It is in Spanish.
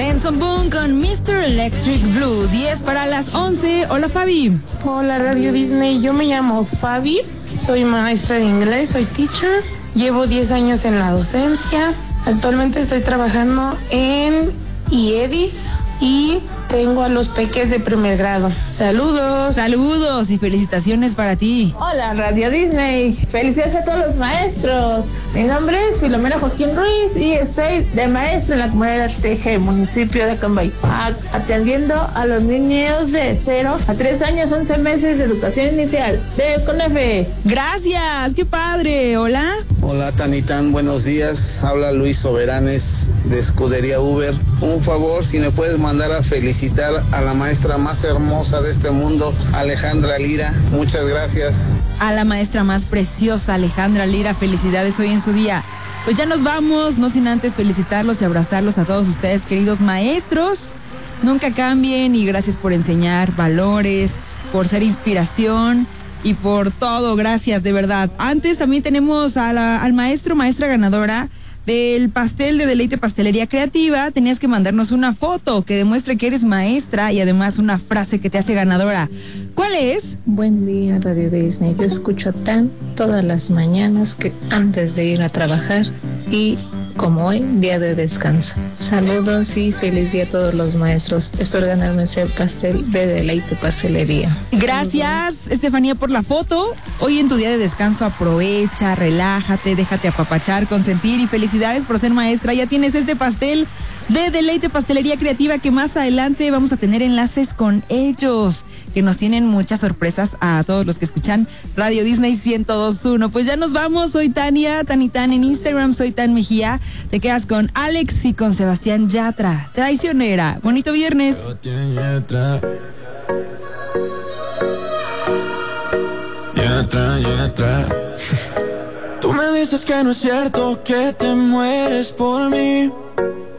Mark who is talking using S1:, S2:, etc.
S1: Benson Boone con Mr. Electric Blue. 10 para las 11. Hola, Fabi.
S2: Hola, Radio Disney. Yo me llamo Fabi. Soy maestra de inglés, soy teacher. Llevo 10 años en la docencia. Actualmente estoy trabajando en IEDIS y tengo a los peques de primer grado. Saludos.
S1: Saludos y felicitaciones para ti.
S3: Hola, Radio Disney. Felicidades a todos los maestros. Mi nombre es Filomena Joaquín Ruiz y estoy de maestra en la comunidad Teje, municipio de Cambay, atendiendo a los niños de 0 a 3 años, 11 meses de educación inicial de CONAFE.
S1: Gracias, qué padre. Hola.
S4: Hola, Tanitán, buenos días. Habla Luis Soberanes de Escudería Uber. Un favor, si me puedes mandar a felicitar a la maestra más hermosa de este mundo, Alejandra Lira. Muchas gracias.
S1: A la maestra más preciosa, Alejandra Lira, felicidades hoy en su día. Pues ya nos vamos, no sin antes felicitarlos y abrazarlos a todos ustedes, queridos maestros. Nunca cambien y gracias por enseñar valores, por ser inspiración y por todo. Gracias, de verdad. Antes también tenemos al maestra ganadora del pastel de Deleite Pastelería Creativa. Tenías que mandarnos una foto que demuestre que eres maestra y además una frase que te hace ganadora. ¿Cuál es?
S5: Buen día, Radio Disney. Yo escucho todas las mañanas que antes de ir a trabajar y como hoy, día de descanso. Saludos y feliz día a todos los maestros. Espero ganarme ese pastel de Deleite Pastelería.
S1: Gracias, Estefanía, por la foto. Hoy en tu día de descanso aprovecha, relájate, déjate apapachar, consentir y felicidades por ser maestra. Ya tienes este pastel de Deleite Pastelería Creativa que más adelante vamos a tener enlaces con ellos, que nos tienen muchas sorpresas a todos los que escuchan Radio Disney 102.1. Pues ya nos vamos. Soy Tania, Tanitán en Instagram, soy Tan Mejía. Te quedas con Alex y con Sebastián Yatra, Traicionera. Bonito viernes.
S6: Yatra. Tú me dices que no es cierto, que te mueres por mí.